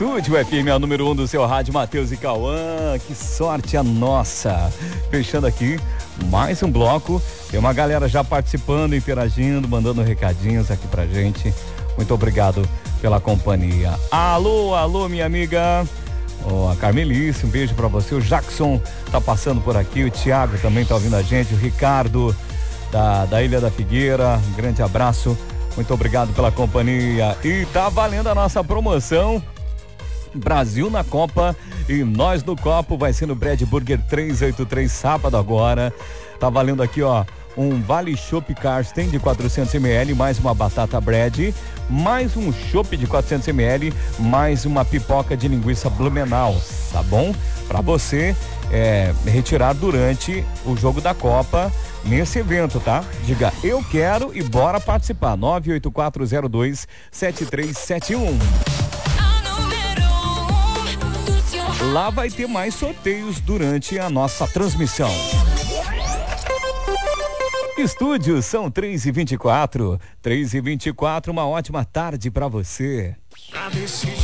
Estúdio FM, a número 1 do seu rádio, Matheus e Cauã. Que sorte a nossa. Fechando aqui mais um bloco. Tem uma galera já participando, interagindo, mandando recadinhos aqui pra gente. Muito obrigado pela companhia. Alô, minha amiga. A Carmelice, um beijo pra você. O Jackson tá passando por aqui. O Thiago também tá ouvindo a gente. O Ricardo da Ilha da Figueira. Um grande abraço. Muito obrigado pela companhia. E tá valendo a nossa promoção Brasil na Copa e nós no copo. Vai ser no Bread Burger 383, sábado agora. Tá valendo aqui, ó, um Vale Chopp Karsten de 400 ml, mais uma batata bread, mais um chopp de 400 ml, mais uma pipoca de linguiça Blumenau, tá bom? Pra você retirar durante o jogo da Copa nesse evento, tá? Diga, eu quero e bora participar. 98402-7371. Lá vai ter mais sorteios durante a nossa transmissão. Estúdio, são 3h24. 3h24, uma ótima tarde pra você.